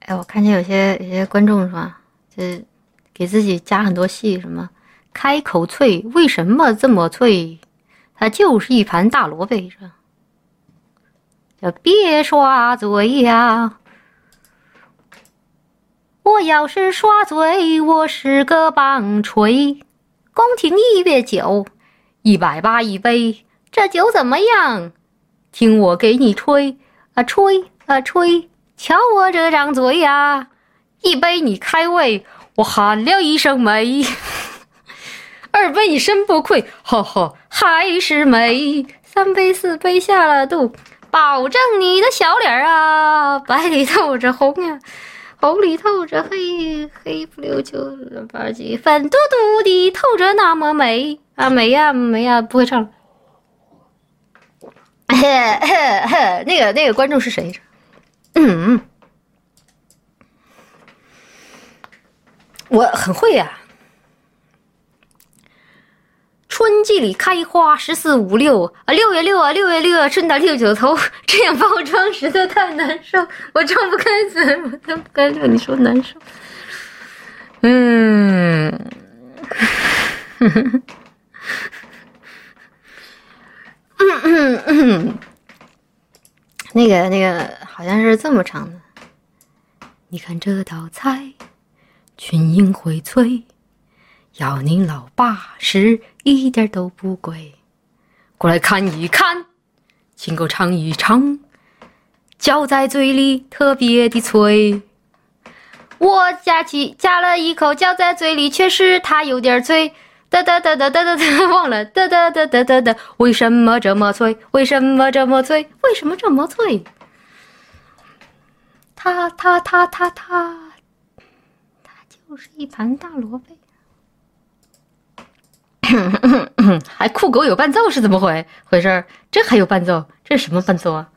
哎，我看见有些观众是吧，这给自己加很多戏，什么开口脆，为什么这么脆？它就是一盘大萝卜，是吧？叫别耍嘴呀！我要是耍嘴，我是个棒槌。宫廷1月9，180一杯，这酒怎么样？听我给你吹啊吹啊吹，瞧我这张嘴呀！一杯你开胃，我喊了一声美；2杯你身不愧，呵呵，还是美；3杯4杯下了肚，保证你的小脸啊，白里透着红呀，红里透着黑，黑不溜秋吧唧，粉嘟嘟的透着那么美啊，美呀美呀，不会唱了。那个观众是谁？我很会呀。春季里开花，14、15、6啊，6月6啊，6月6啊，春打6九头，这样包装实在太难受，我张不开嘴，我张不开嘴，你说难受？那个好像是这么唱的。你看这道菜，群英荟萃，要您老80一点都不贵。过来看一看，亲口尝一尝，嚼在嘴里特别的脆。我夹了一口，嚼在嘴里，确实它有点脆。哒哒哒哒哒哒哒，忘了哒哒哒哒哒哒，为什么这么脆？为什么这么脆？为什么这么脆？它就是一盘大萝卜。还酷狗有伴奏是怎么回事？这还有伴奏？这是什么伴奏啊？